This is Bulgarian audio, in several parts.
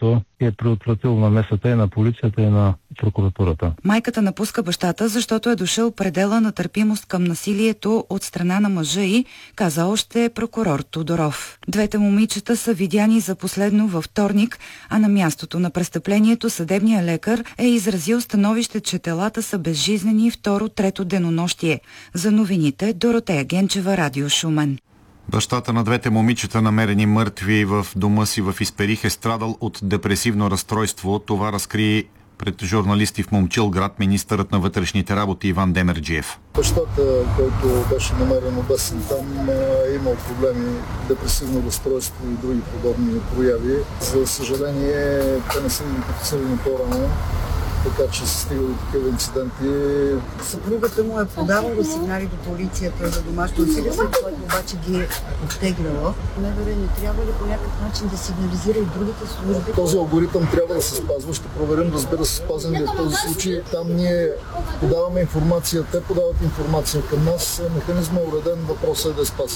което е предотвратило намесата и на полицията, и на прокуратурата. Майката напуска бащата, защото е дошъл предела на търпимост към насилието от страна на мъжа й, каза още прокурор Тодоров. Двете момичета са видяни за последно във вторник, а на мястото на престъплението съдебният лекар е изразил становище, че телата са безжизнени второ-трето денонощие. За новините Доротея Генчева, Радио Шумен. Бащата на двете момичета, намерени мъртви в дома си в Исперих, е страдал от депресивно разстройство. Това разкри пред журналисти в Момчилград министърът на вътрешните работи Иван Демерджиев. Бащата, който беше намерен обесен там, е имал проблеми, депресивно разстройство и други подобни прояви. За съжаление, те не са идентифицирани по-рано, така че се стига до такива инциденти. Съпругата му е подавала сигнали до полицията за домашно насилие, след което обаче ги е оттегляла. МВР не трябва ли по някакъв начин да сигнализира и другите служби? Този алгоритъм трябва да се спазва. Ще проверим, разбира се, спазен ли в този случай. Там ние подаваме информация, те подават информация към нас. Механизмът е уреден, въпросът е да е спасен.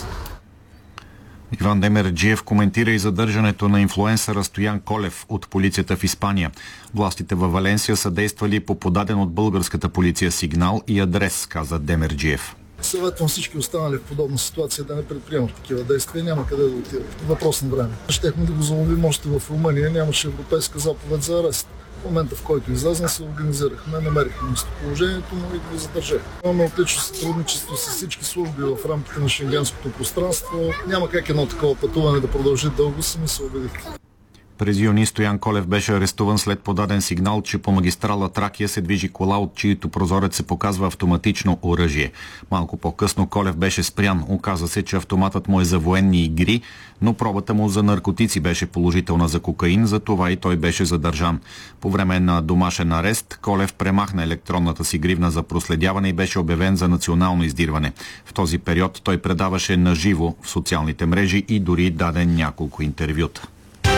Иван Демерджиев коментира и задържането на инфлуенсъра Стоян Колев от полицията в Испания. Властите във Валенсия са действали по подаден от българската полиция сигнал и адрес, каза Демерджиев. Съветвам всички останали в подобна ситуация да не предприемат такива действия. Няма къде да отидат. Въпрос на време. Щехме да го заловим още в Румъния. Нямаше европейска заповед за арест. В момента, в който излезна, се организирахме, намерихме местоположението му и го задържахме. Имаме отлично сътрудничество с всички служби в рамките на шенгенското пространство. Няма как едно такова пътуване да продължи дълго, сами се убедихте. През юни Стоян Колев беше арестуван след подаден сигнал, че по магистрала Тракия се движи кола, от чието прозорец се показва автоматично оръжие. Малко по-късно Колев беше спрян. Оказа се, че автоматът му е за военни игри, но пробата му за наркотици беше положителна за кокаин, затова и той беше задържан. По време на домашен арест Колев премахна електронната си гривна за проследяване и беше обявен за национално издирване. В този период той предаваше наживо в социалните мрежи и дори даде няколко интервюта.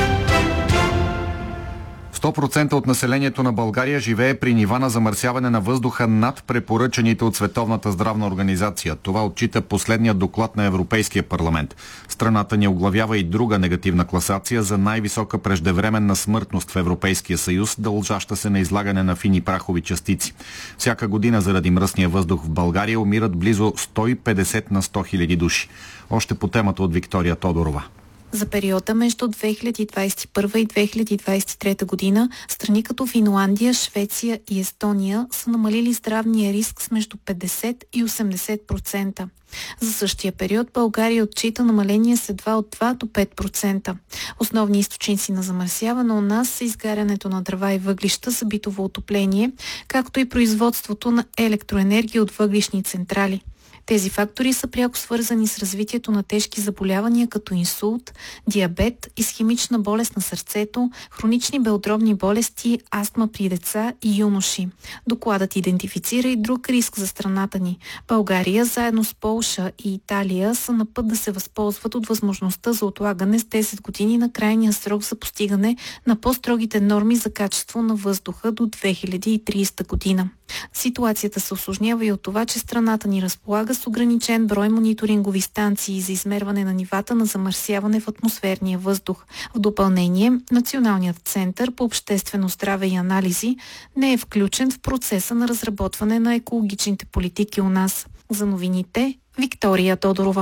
100% от населението на България живее при нива на замърсяване на въздуха над препоръчаните от Световната здравна организация. Това отчита последният доклад на Европейския парламент. Страната ни оглавява и друга негативна класация за най-висока преждевременна смъртност в Европейския съюз, дължаща се на излагане на фини прахови частици. Всяка година заради мръсния въздух в България умират близо 150 на 100 000 души. Още по темата от Виктория Тодорова. За периода между 2021 и 2023 година страни като Финландия, Швеция и Естония са намалили здравния риск с между 50 и 80%. За същия период България отчита намаление с едва от 2 до 5%. Основни източници на замърсяване у нас са изгарянето на дърва и въглища за битово отопление, както и производството на електроенергия от въглищни централи. Тези фактори са пряко свързани с развитието на тежки заболявания като инсулт, диабет, исхемична болест на сърцето, хронични белодробни болести, астма при деца и юноши. Докладът идентифицира и друг риск за страната ни. България, заедно с Полша и Италия, са на път да се възползват от възможността за отлагане с 10 години на крайния срок за постигане на по-строгите норми за качество на въздуха до 2030 година. Ситуацията се усложнява и от това, че страната ни разполага с ограничен брой мониторингови станции за измерване на нивата на замърсяване в атмосферния въздух. В допълнение, Националният център по обществено здраве и анализи не е включен в процеса на разработване на екологичните политики у нас. За новините, Виктория Тодорова.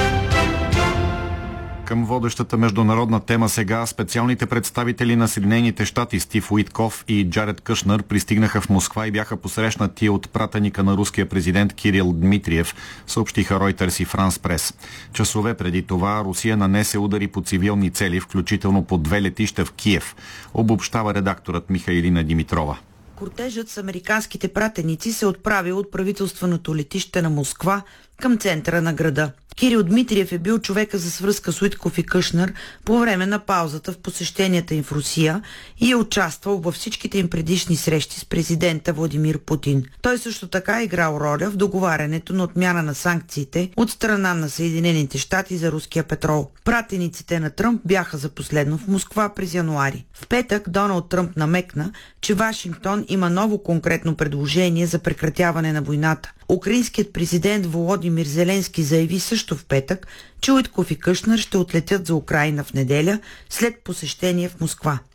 Към водещата международна тема сега специалните представители на Съединените щати Стив Уитков и Джаред Кушнер пристигнаха в Москва и бяха посрещнати от пратеника на руския президент Кирил Дмитриев, съобщиха Reuters и France Press. Часове преди това Русия нанесе удари по цивилни цели, включително по 2 летища в Киев, обобщава редакторът Михаилина Димитрова. Кортежът с американските пратеници се отправил от правителственото летище на Москва към центъра на града. Кирил Дмитриев е бил човека за свръзка с Уитков и Кушнер по време на паузата в посещенията им в Русия и е участвал във всичките им предишни срещи с президента Владимир Путин. Той също така е играл роля в договарянето на отмяна на санкциите от страна на Съединените щати за руския петрол. Пратениците на Тръмп бяха за последно в Москва през януари. В петък Доналд Тръмп намекна, че Вашингтон има ново конкретно предложение за прекратяване на войната. Украинският президент Володимир Зеленски заяви също в петък, че Уитков и Кушнер ще отлетят за Украйна в неделя след посещение в Москва.